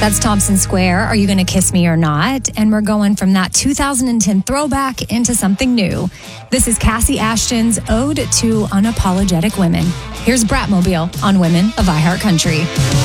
That's Thompson Square, Are You Gonna Kiss Me or Not? And we're going from that 2010 throwback into something new. This is Cassie Ashton's Ode to Unapologetic Women. Here's Bratmobile on Women of iHeartCountry.